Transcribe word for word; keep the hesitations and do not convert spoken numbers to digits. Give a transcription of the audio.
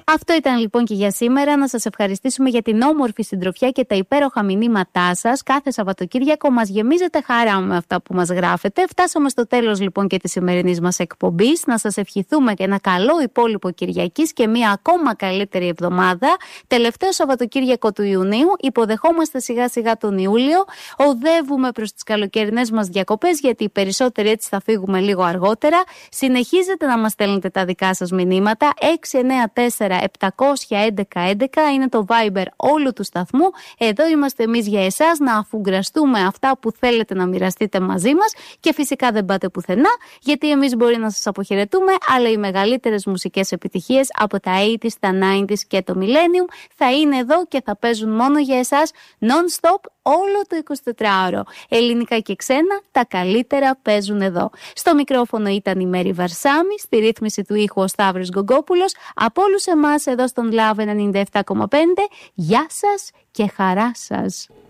Αυτό ήταν λοιπόν και για σήμερα. Να σας ευχαριστήσουμε για την όμορφη συντροφιά και τα υπέροχα μηνύματά σας. Κάθε Σαββατοκύριακο μας γεμίζετε χαρά με αυτά που μας γράφετε. Φτάσαμε στο τέλος λοιπόν και της σημερινής μας εκπομπής. Να σας ευχηθούμε και ένα καλό υπόλοιπο Κυριακής και μια ακόμα καλύτερη εβδομάδα. Τελευταίο Σαββατοκύριακο του Ιουνίου. Υποδεχόμαστε σιγά σιγά τον Ιούλιο. Οδεύουμε προς τις καλοκαιρινές μας διακοπές, γιατί οι περισσότεροι έτσι θα φύγουμε λίγο αργότερα. Συνεχίζετε να μας στέλνετε τα δικά σας μηνύματα. έξι εννιά τέσσερα επτακόσια έντεκα έντεκα είναι το Viber όλου του σταθμού. Εδώ είμαστε εμείς για εσάς, να αφουγκραστούμε αυτά που θέλετε να μοιραστείτε μαζί μας, και φυσικά δεν πάτε πουθενά, γιατί εμείς μπορεί να σας αποχαιρετούμε, αλλά οι μεγαλύτερες μουσικές επιτυχίες από τα ογδόντα, τα ενενήντα και το Millennium θα είναι εδώ και θα παίζουν μόνο για εσάς non-stop όλο το εικοσιτετράωρο. Ελληνικά και ξένα, τα καλύτερα παίζουν εδώ. Στο μικρόφωνο ήταν η Μέρη Βαρσάμι, στη ρύθμιση του ήχου ο Σταύρος Γκογκόπουλος. Από όλους εμάς εδώ στον Love ενενήντα επτά κόμμα πέντε, γεια σας και χαρά σας.